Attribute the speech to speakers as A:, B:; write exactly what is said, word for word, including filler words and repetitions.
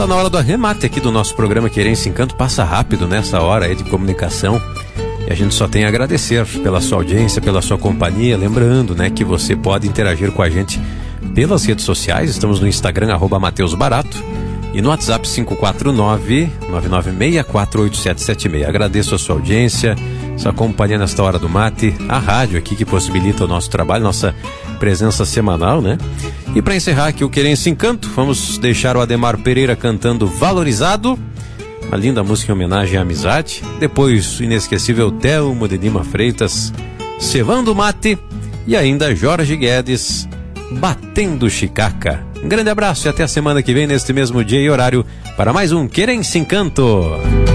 A: Tá na hora do arremate aqui do nosso programa Querência Encanto. Passa rápido nessa hora aí de comunicação. E a gente só tem a agradecer pela sua audiência, pela sua companhia. Lembrando, né, que você pode interagir com a gente pelas redes sociais. Estamos no Instagram, arroba Mateus Barato. E no WhatsApp cinco quatro nove, nove nove seis quatro oito sete sete seis. Agradeço a sua audiência, sua companhia nesta hora do mate, a rádio aqui que possibilita o nosso trabalho, nossa presença semanal, né? E para encerrar aqui o Querência Encanto, vamos deixar o Ademar Pereira cantando Valorizado, uma linda música em homenagem à amizade. Depois o inesquecível Telmo de Lima Freitas, Cevando Mate, e ainda Jorge Guedes, Batendo Chicaca. Um grande abraço e até a semana que vem neste mesmo dia e horário para mais um Querência Encanto.